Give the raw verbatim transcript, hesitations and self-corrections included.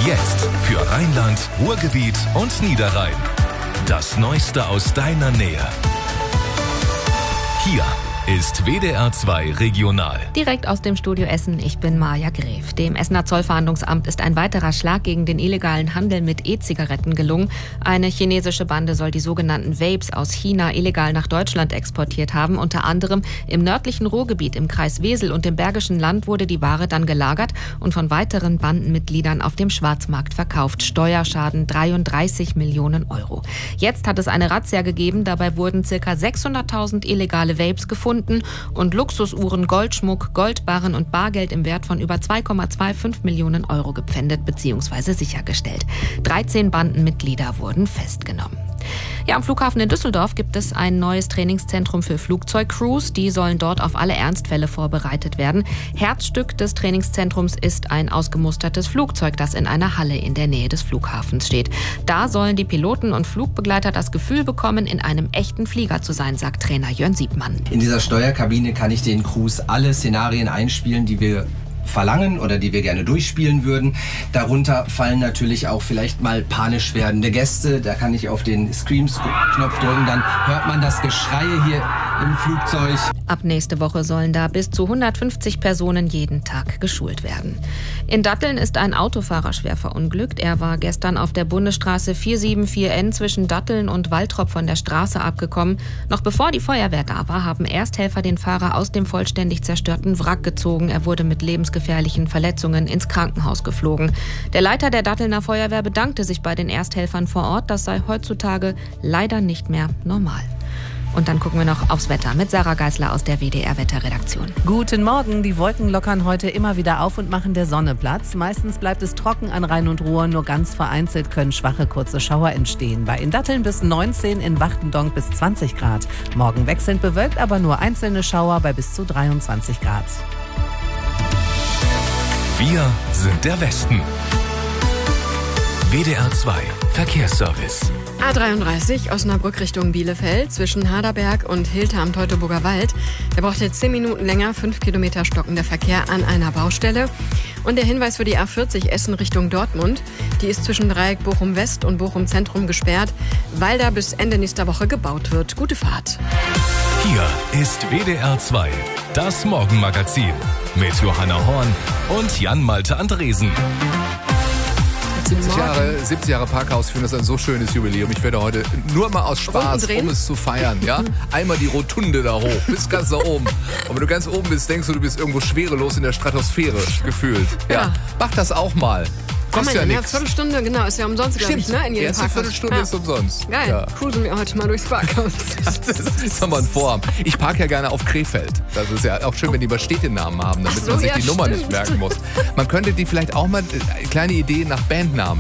Jetzt für Rheinland, Ruhrgebiet und Niederrhein. Das Neueste aus deiner Nähe. Hier ist W D R zwei Regional. Direkt aus dem Studio Essen, ich bin Maja Gref. Dem Essener Zollverhandlungsamt ist ein weiterer Schlag gegen den illegalen Handel mit E-Zigaretten gelungen. Eine chinesische Bande soll die sogenannten Vapes aus China illegal nach Deutschland exportiert haben. Unter anderem im nördlichen Ruhrgebiet, im Kreis Wesel und im Bergischen Land wurde die Ware dann gelagert und von weiteren Bandenmitgliedern auf dem Schwarzmarkt verkauft. Steuerschaden dreiunddreißig Millionen Euro. Jetzt hat es eine Razzia gegeben. Dabei wurden ca. sechshunderttausend illegale Vapes gefunden und Luxusuhren, Goldschmuck, Goldbarren und Bargeld im Wert von über zwei Komma fünfundzwanzig Millionen Euro gepfändet bzw. sichergestellt. dreizehn Bandenmitglieder wurden festgenommen. Ja, am Flughafen in Düsseldorf gibt es ein neues Trainingszentrum für Flugzeugcrews. Die sollen dort auf alle Ernstfälle vorbereitet werden. Herzstück des Trainingszentrums ist ein ausgemustertes Flugzeug, das in einer Halle in der Nähe des Flughafens steht. Da sollen die Piloten und Flugbegleiter das Gefühl bekommen, in einem echten Flieger zu sein, sagt Trainer Jörn Siebmann. In dieser Steuerkabine kann ich den Crews alle Szenarien einspielen, die wir verlangen oder die wir gerne durchspielen würden. Darunter fallen natürlich auch vielleicht mal panisch werdende Gäste. Da kann ich auf den Screams-Knopf drücken, dann hört man das Geschrei hier im Flugzeug. Ab nächste Woche sollen da bis zu hundertfünfzig Personen jeden Tag geschult werden. In Datteln ist ein Autofahrer schwer verunglückt. Er war gestern auf der Bundesstraße vier sieben vier N zwischen Datteln und Waltrop von der Straße abgekommen. Noch bevor die Feuerwehr da war, haben Ersthelfer den Fahrer aus dem vollständig zerstörten Wrack gezogen. Er wurde mit lebensgefährlichen Verletzungen ins Krankenhaus geflogen. Der Leiter der Dattelner Feuerwehr bedankte sich bei den Ersthelfern vor Ort. Das sei heutzutage leider nicht mehr normal. Und dann gucken wir noch aufs Wetter mit Sarah Geisler aus der W D R-Wetterredaktion. Guten Morgen. Die Wolken lockern heute immer wieder auf und machen der Sonne Platz. Meistens bleibt es trocken an Rhein und Ruhr. Nur ganz vereinzelt können schwache, kurze Schauer entstehen. Bei in Datteln bis neunzehn, in Wachtendonk bis zwanzig Grad. Morgen wechselnd bewölkt, aber nur einzelne Schauer bei bis zu dreiundzwanzig Grad. Wir sind der Westen. W D R zwei Verkehrsservice. A dreiunddreißig Osnabrück Richtung Bielefeld zwischen Haderberg und Hilter am Teutoburger Wald. Da braucht jetzt zehn Minuten länger, fünf Kilometer stockender Verkehr an einer Baustelle. Und der Hinweis für die A vierzig Essen Richtung Dortmund. Die ist zwischen Dreieck Bochum West und Bochum Zentrum gesperrt, weil da bis Ende nächster Woche gebaut wird. Gute Fahrt. Hier ist W D R zwei, das Morgenmagazin mit Johanna Horn und Jan-Malte Andresen. siebzig Jahre, siebzig Jahre Parkhaus führen, das ist ein so schönes Jubiläum. Ich werde heute nur mal aus Spaß, um es zu feiern, ja, einmal die Rotunde da hoch, bis ganz da oben. Und wenn du ganz oben bist, denkst du, du bist irgendwo schwerelos in der Stratosphäre gefühlt. Ja, ja. Mach das auch mal. Kostet ja nichts. Ja, Viertelstunde, genau, ist ja umsonst, glaube ich, ne? In jedem die erste Parkhaus. Viertelstunde ja. ist umsonst. Geil, ja. cruisen wir heute mal durchs Parkhaus. Das ist nochmal ein Vorhaben. Ich parke ja gerne auf Krefeld. Das ist ja auch schön, wenn die mal Städtenamen haben, damit so, man sich ja, die Nummer stimmt. nicht merken muss. Man könnte die vielleicht auch mal, äh, kleine Idee nach Bandnamen.